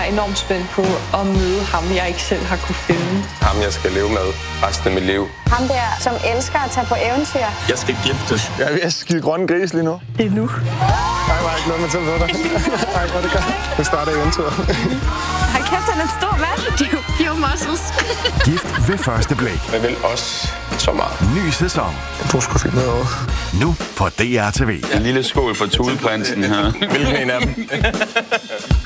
jeg enormt spændt på at møde ham, jeg ikke selv har kunne finde. Ham, jeg skal leve med resten af mit liv. Ham der, som elsker at tage på eventyr. Jeg skal giftes. Jeg er ved at skide grønne gris lige nu. Det er nu. Ej, hvor har jeg glædet mig til at møde dig. Ej, hvor er det godt. Nu starter eventyret. Hold kæft, han er en stor mand. Pure muscles. Gift ved første blik. Jeg vil også så meget. Ny sæson. Du skulle finde noget over. Nu på DR TV. En lille skål for tudeprinsen her. Hvilken en af dem?